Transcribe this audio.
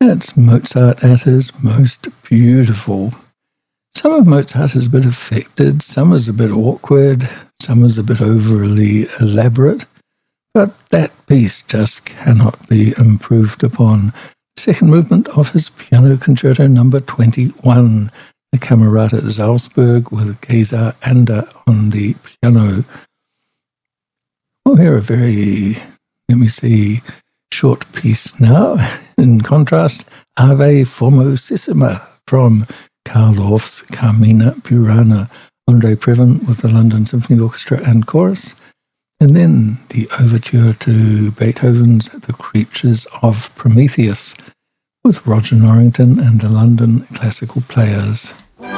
It's Mozart at his most beautiful. Some of Mozart is a bit affected, some is a bit awkward, some is a bit overly elaborate, but that piece just cannot be improved upon. The second movement of his Piano Concerto number 21, the Camerata Salzburg with Geza Ander on the piano. We'll hear a very, short piece now. In contrast, Ave Formosissima from Karl Orff's Carmina Burana, Andre Previn with the London Symphony Orchestra and Chorus, and then the overture to Beethoven's The Creatures of Prometheus with Roger Norrington and the London Classical Players.